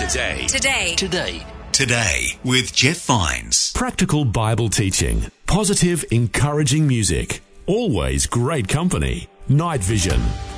Today with Jeff Vines. Practical Bible teaching, positive, encouraging music, always great company. Night Vision,